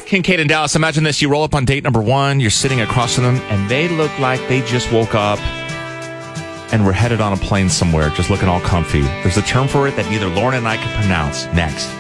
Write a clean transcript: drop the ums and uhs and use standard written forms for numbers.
Kincaid and Dallas, imagine this. You roll up on date number 1. You're sitting across from them, and they look like they just woke up and we're headed on a plane somewhere, just looking all comfy. There's a term for it that neither Lauren and I can pronounce. Next.